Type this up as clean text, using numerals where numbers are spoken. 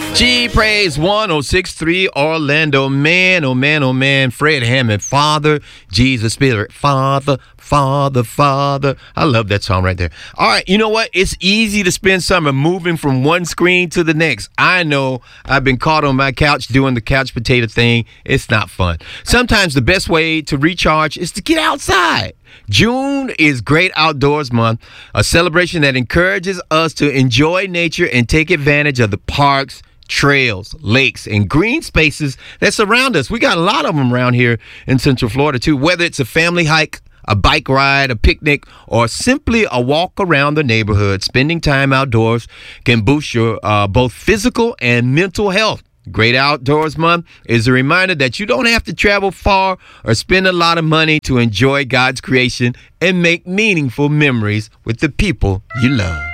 G Praise 1063 Orlando. Man, oh man, oh man. Fred Hammond. Father, Jesus Spirit. Father, Father, Father. I love that song right there. All right, you know what? It's easy to spend summer moving from one screen to the next. I know I've been caught on my couch doing the couch potato thing. It's not fun. Sometimes the best way to recharge is to get outside. June is Great Outdoors Month, a celebration that encourages us to enjoy nature and take advantage of the parks, trails, lakes, and green spaces that surround us. We got a lot of them around here in Central Florida, too. Whether it's a family hike, a bike ride, a picnic, or simply a walk around the neighborhood, spending time outdoors can boost your both physical and mental health. Great Outdoors Month is a reminder that you don't have to travel far or spend a lot of money to enjoy God's creation and make meaningful memories with the people you love.